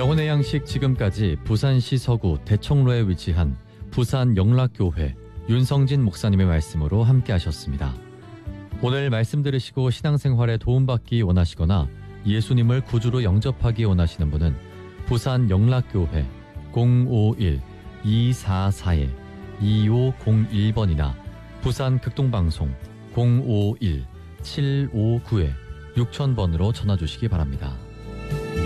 영혼의 양식 지금까지 부산시 서구 대청로에 위치한 부산 영락교회 윤성진 목사님의 말씀으로 함께 하셨습니다. 오늘 말씀 들으시고 신앙생활에 도움받기 원하시거나 예수님을 구주로 영접하기 원하시는 분은 부산 영락교회 051-244-2501번이나 부산 극동방송 051-759-6000번으로 전화 주시기 바랍니다.